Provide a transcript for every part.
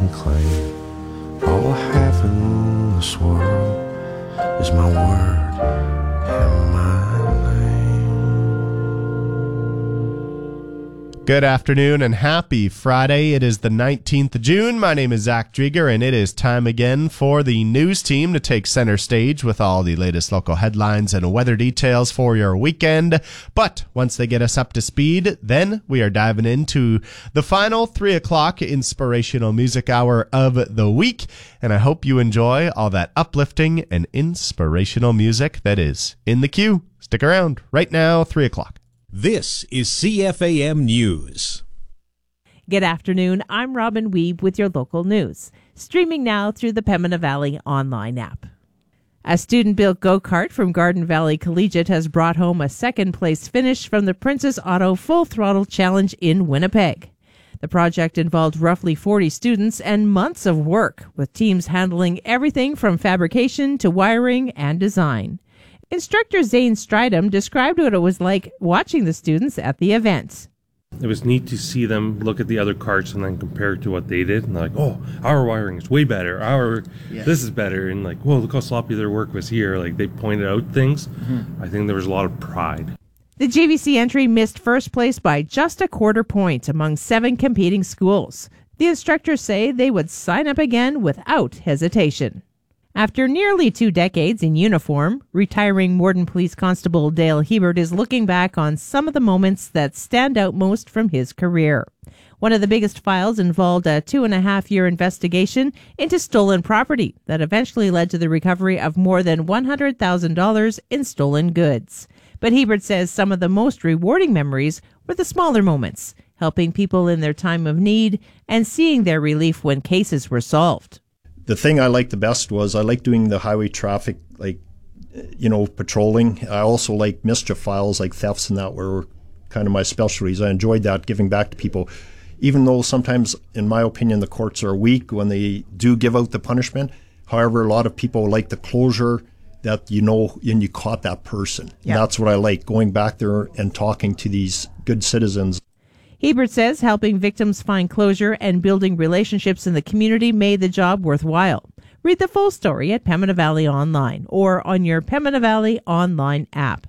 claim all I have in this world is my word and my name. Good afternoon and happy Friday. It is the 19th of June. My name is Zach Drieger, and it is time again for the news team to take center stage with all the latest local headlines and weather details for your weekend. But once they get us up to speed, then we are diving into the final 3 o'clock inspirational music hour of the week. And I hope you enjoy all that uplifting and inspirational music that is in the queue. Stick around right now, 3 o'clock. This is CFAM News. Good afternoon. I'm Robin Weeb with your local news. Streaming now through the Pembina Valley online app. A student-built go-kart from Garden Valley Collegiate has brought home a second-place finish from the Princess Auto Full Throttle Challenge in Winnipeg. The project involved roughly 40 students and months of work, with teams handling everything from fabrication to wiring and design. Instructor Zane Stridham described what it was like watching the students at the event. It was neat to see them look at the other carts and then compare it to what they did. And they're like, oh, our wiring is way better. This is better. And like, whoa, look how sloppy their work was here. Like, they pointed out things. I think there was a lot of pride. The GVC entry missed first place by just a quarter point among 7 competing schools. The instructors say they would sign up again without hesitation. After nearly 2 decades in uniform, retiring Morden Police Constable Dale Hebert is looking back on some of the moments that stand out most from his career. One of the biggest files involved a 2.5-year investigation into stolen property that eventually led to the recovery of more than $100,000 in stolen goods. But Hebert says some of the most rewarding memories were the smaller moments, helping people in their time of need and seeing their relief when cases were solved. The thing I liked the best was I like doing the highway traffic, patrolling. I also like mischief files like thefts, and that were kind of my specialties. I enjoyed that, giving back to people. Even though sometimes, in my opinion, the courts are weak when they do give out the punishment. However, a lot of people like the closure that and you caught that person. Yeah. And that's what I like, going back there and talking to these good citizens. Hebert says helping victims find closure and building relationships in the community made the job worthwhile. Read the full story at Pembina Valley Online or on your Pembina Valley Online app.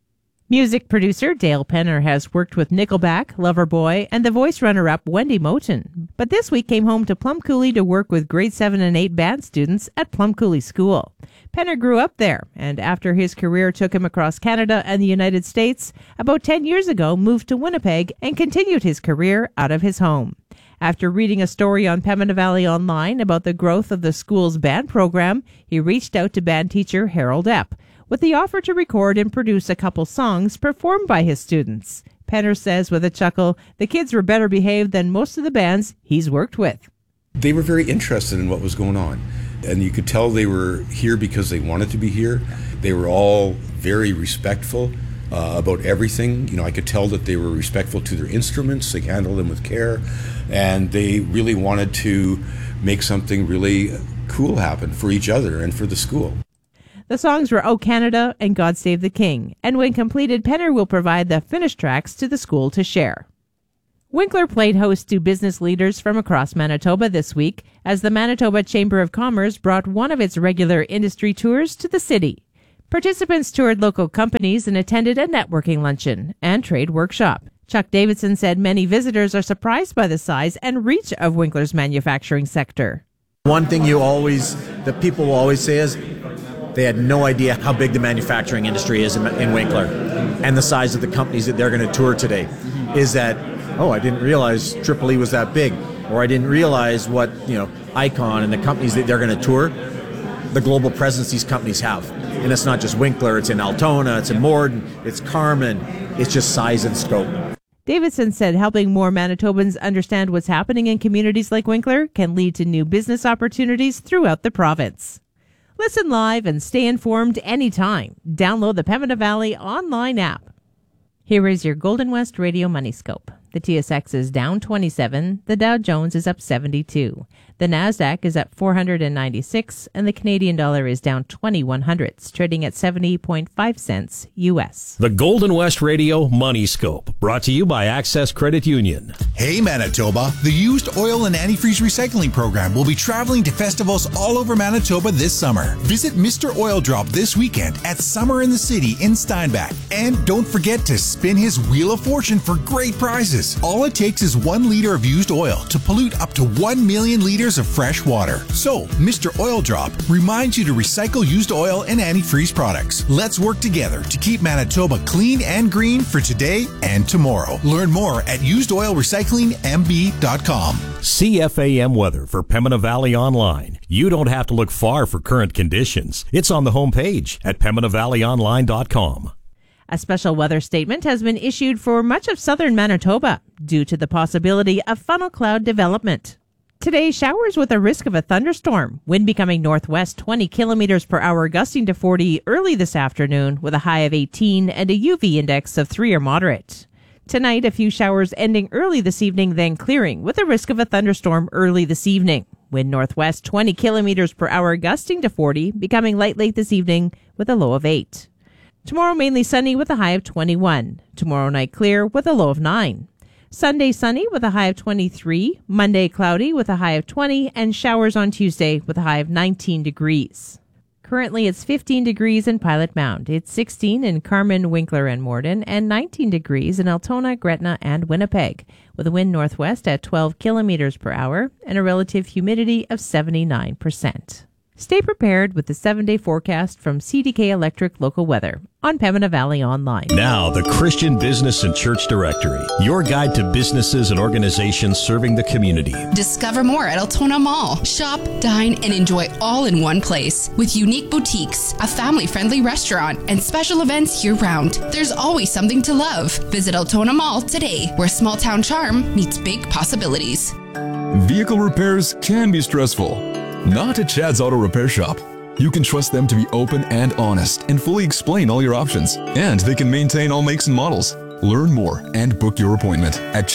Music producer Dale Penner has worked with Nickelback, Loverboy, and the voice runner-up Wendy Moten. But this week came home to Plum Coulee to work with grade 7 and 8 band students at Plum Coulee School. Penner grew up there, and after his career took him across Canada and the United States, about 10 years ago moved to Winnipeg and continued his career out of his home. After reading a story on Pembina Valley Online about the growth of the school's band program, he reached out to band teacher Harold Epp with the offer to record and produce a couple songs performed by his students. Penner says with a chuckle, the kids were better behaved than most of the bands he's worked with. They were very interested in what was going on, and you could tell they were here because they wanted to be here. They were all very respectful about everything. I could tell that they were respectful to their instruments. They handled them with care, and they really wanted to make something really cool happen for each other and for the school. The songs were "O Canada" and "God Save the King," and when completed, Penner will provide the finished tracks to the school to share. Winkler played host to business leaders from across Manitoba this week as the Manitoba Chamber of Commerce brought one of its regular industry tours to the city. Participants toured local companies and attended a networking luncheon and trade workshop. Chuck Davidson said many visitors are surprised by the size and reach of Winkler's manufacturing sector. One thing that people will always say is they had no idea how big the manufacturing industry is in Winkler, and the size of the companies that they're going to tour today is that, I didn't realize Triple E was that big, or I didn't realize what, Icon and the companies that they're going to tour, the global presence these companies have. And it's not just Winkler, it's in Altona, it's in Morden, it's Carman, it's just size and scope. Davidson said helping more Manitobans understand what's happening in communities like Winkler can lead to new business opportunities throughout the province. Listen live and stay informed anytime. Download the Pembina Valley Online app. Here is your Golden West Radio Money Scope. The TSX is down 27. The Dow Jones is up 72. The Nasdaq is up 496, and the Canadian dollar is down 20/100, trading at 70.5 cents U.S. The Golden West Radio Money Scope, brought to you by Access Credit Union. Hey Manitoba, the Used Oil and Antifreeze Recycling Program will be traveling to festivals all over Manitoba this summer. Visit Mr. Oil Drop this weekend at Summer in the City in Steinbach. And don't forget to spin his Wheel of Fortune for great prizes. All it takes is 1 liter of used oil to pollute up to 1 million liters of fresh water. So, Mr. Oil Drop reminds you to recycle used oil and antifreeze products. Let's work together to keep Manitoba clean and green for today and tomorrow. Learn more at usedoilrecyclingmb.com. CFAM weather for Pembina Valley Online. You don't have to look far for current conditions. It's on the homepage at PembinaValleyOnline.com. A special weather statement has been issued for much of southern Manitoba due to the possibility of funnel cloud development. Today, showers with a risk of a thunderstorm. Wind becoming northwest 20 kilometers per hour, gusting to 40 early this afternoon with a high of 18 and a UV index of 3 or moderate. Tonight, a few showers ending early this evening, then clearing with a risk of a thunderstorm early this evening. Wind northwest 20 kilometers per hour, gusting to 40, becoming light late this evening with a low of 8. Tomorrow mainly sunny with a high of 21. Tomorrow night clear with a low of 9. Sunday sunny with a high of 23. Monday cloudy with a high of 20. And showers on Tuesday with a high of 19 degrees. Currently it's 15 degrees in Pilot Mound. It's 16 in Carman, Winkler, and Morden. And 19 degrees in Altona, Gretna, and Winnipeg. With a wind northwest at 12 kilometers per hour. And a relative humidity of 79%. Stay prepared with the 7-day forecast from CDK Electric Local Weather on Pembina Valley Online. Now, the Christian Business and Church Directory, your guide to businesses and organizations serving the community. Discover more at Altona Mall. Shop, dine, and enjoy all in one place with unique boutiques, a family-friendly restaurant, and special events year-round. There's always something to love. Visit Altona Mall today, where small-town charm meets big possibilities. Vehicle repairs can be stressful. Not at Chad's Auto Repair Shop. You can trust them to be open and honest and fully explain all your options. And they can maintain all makes and models. Learn more and book your appointment at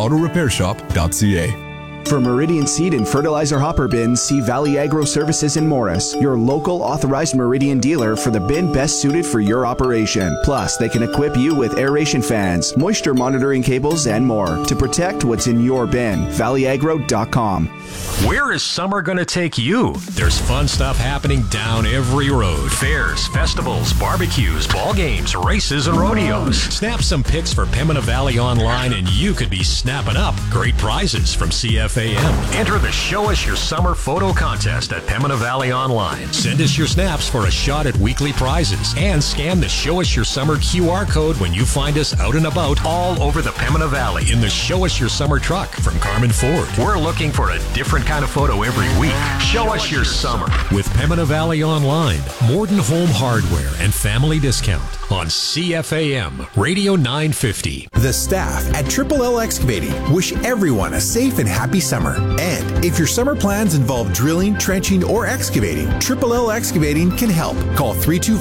chadsautorepairshop.ca. For Meridian Seed and Fertilizer Hopper Bins, see Valley Agro Services in Morris, your local authorized Meridian dealer for the bin best suited for your operation. Plus, they can equip you with aeration fans, moisture monitoring cables, and more to protect what's in your bin. ValleyAgro.com. Where is summer going to take you? There's fun stuff happening down every road. Fairs, festivals, barbecues, ball games, races, and rodeos. Snap some pics for Pembina Valley Online and you could be snapping up great prizes from CFAM. Enter the Show Us Your Summer photo contest at Pembina Valley Online. Send us your snaps for a shot at weekly prizes and scan the Show Us Your Summer QR code when you find us out and about all over the Pembina Valley in the Show Us Your Summer truck from Carman Ford. We're looking for a different kind of photo every week. Show us your summer with Pembina Valley Online, Morden Home Hardware, and Family Discount on CFAM Radio 950. The staff at Triple L Excavating wish everyone a safe and happy summer. And if your summer plans involve drilling, trenching, or excavating, Triple L Excavating can help. Call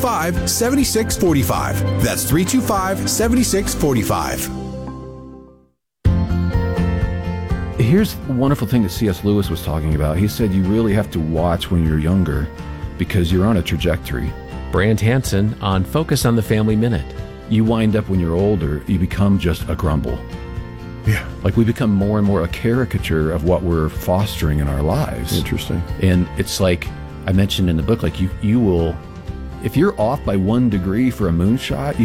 325-7645. That's 325-7645. Here's the wonderful thing that C.S. Lewis was talking about. He said you really have to watch when you're younger because you're on a trajectory. Brant Hansen on Focus on the Family Minute. You wind up when you're older, you become just a grumble. Yeah. Like we become more and more a caricature of what we're fostering in our lives. Interesting. And it's like I mentioned in the book, like you will, if you're off by 1 degree for a moonshot,